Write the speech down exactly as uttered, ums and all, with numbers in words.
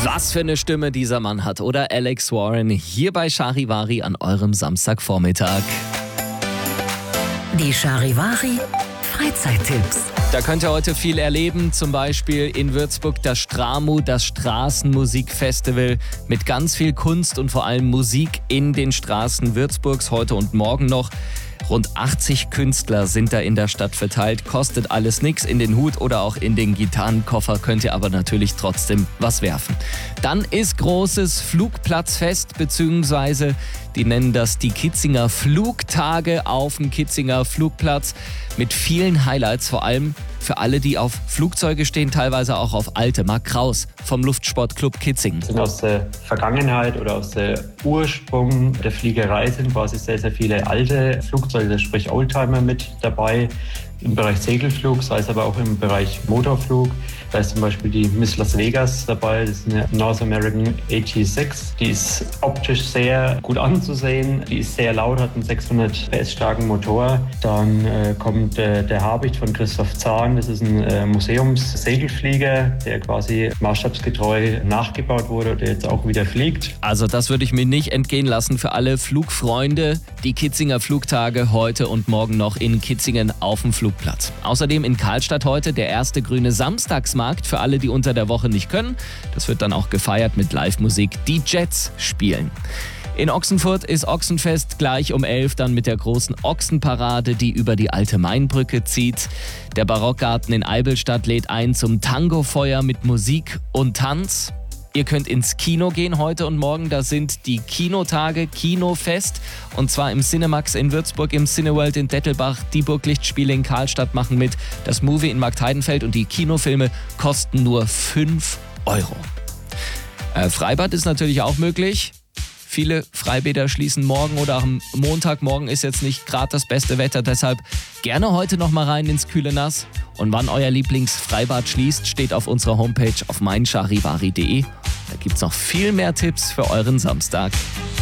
Was für eine Stimme dieser Mann hat, oder? Alex Warren hier bei Charivari an eurem Samstagvormittag. Die Charivari Freizeittipps. Da könnt ihr heute viel erleben, zum Beispiel in Würzburg das Stramu, das Straßenmusikfestival mit ganz viel Kunst und vor allem Musik in den Straßen Würzburgs heute und morgen noch. Rund achtzig Künstler sind da in der Stadt verteilt, kostet alles nichts. In den Hut oder auch in den Gitarrenkoffer könnt ihr aber natürlich trotzdem was werfen. Dann ist großes Flugplatzfest, beziehungsweise die nennen das die Kitzinger Flugtage auf dem Kitzinger Flugplatz mit vielen Highlights, vor allem für alle, die auf Flugzeuge stehen, teilweise auch auf alte. Marc Kraus vom Luftsportclub Kitzingen. Sind aus der Vergangenheit oder aus der Ursprung der Fliegerei sind quasi sehr, sehr viele alte Flugzeuge, sprich Oldtimer mit dabei. Im Bereich Segelflug, sei es aber auch im Bereich Motorflug. Da ist zum Beispiel die Miss Las Vegas dabei, das ist eine North American A T sechs. Die ist optisch sehr gut anzusehen, die ist sehr laut, hat einen sechshundert P S starken Motor. Dann äh, kommt äh, der Habicht von Christoph Zahn, das ist ein äh, Museumssegelflieger, der quasi maßstabsgetreu nachgebaut wurde und der jetzt auch wieder fliegt. Also das würde ich mir nicht entgehen lassen für alle Flugfreunde. Die Kitzinger Flugtage heute und morgen noch in Kitzingen auf dem Flugplatz. Außerdem in Karlstadt heute der erste grüne Samstagsmarkt für alle, die unter der Woche nicht können. Das wird dann auch gefeiert mit Live-Musik. Die Jets spielen. In Ochsenfurt ist Ochsenfest gleich um elf, dann mit der großen Ochsenparade, die über die alte Mainbrücke zieht. Der Barockgarten in Eibelstadt lädt ein zum Tangofeuer mit Musik und Tanz. Ihr könnt ins Kino gehen heute und morgen, da sind die Kinotage, Kinofest. Und zwar im Cinemax in Würzburg, im Cineworld in Dettelbach, die Burglichtspiele in Karlstadt machen mit, das Movie in Marktheidenfeld und die Kinofilme kosten nur fünf Euro. Äh, Freibad ist natürlich auch möglich. Viele Freibäder schließen morgen oder am Montagmorgen ist jetzt nicht gerade das beste Wetter, deshalb gerne heute noch mal rein ins kühle Nass. Und wann euer Lieblingsfreibad schließt, steht auf unserer Homepage auf mein charivari punkt de. Da gibt's noch viel mehr Tipps für euren Samstag.